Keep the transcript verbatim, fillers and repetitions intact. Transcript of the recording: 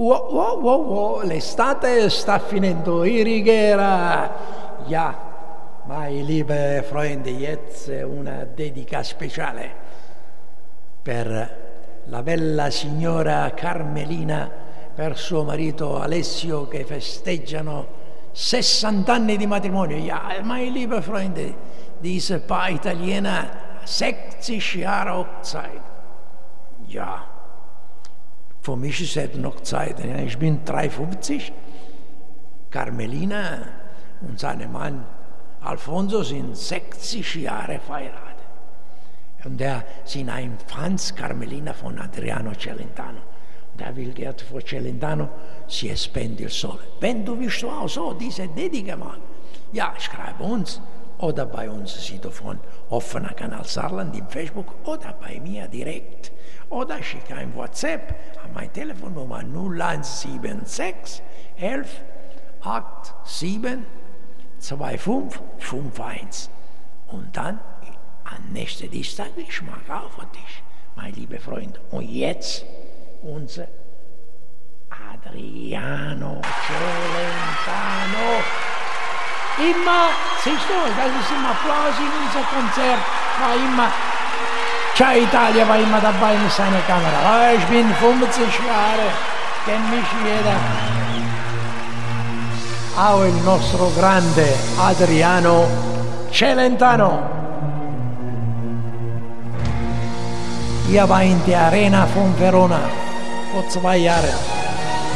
Oh, oh, oh, oh, l'estate sta finendo, η rigera. Ja, meine liebe Freunde, jetzt una dedica speciale per la bella signora Carmelina, per suo marito Alessio, che festeggiano sessanta anni di matrimonio. Ja, meine liebe Freunde, diese Paar Italiener, sechzig Jahre Hochzeit. Ja. Für mich ist es noch Zeit. Ich bin dreiundfünfzig. Carmelina und sein Mann Alfonso sind sechzig Jahre verheiratet. Und er sind ein Franz Carmelina von Adriano Celentano. Und er will gerne für Celentano, si spende il sole. Wenn du willst du auch so diese Dedica machen, ja, schreib uns oder bei uns Sito von offener Kanal Saarland im Facebook oder bei mir direkt. Oder schicke ein WhatsApp an meine Telefonnummer null eins sieben sechs elf siebenundachtzig fünfundzwanzig fünfundfünfzig. Und dann am nächsten Dienstag, ich mag auch für dich, mein lieber Freund. Und jetzt unser Adriano Celentano. Immer, siehst du, das ist immer Applaus in unser Konzert, war immer. Ciao Italia war immer dabei mit seiner Kamera. Oh, ich bin fünfzig Jahre, kennt mich jeder. Auch il nostro grande Adriano Celentano. Er war in der Arena von Verona vor zwei Jahren.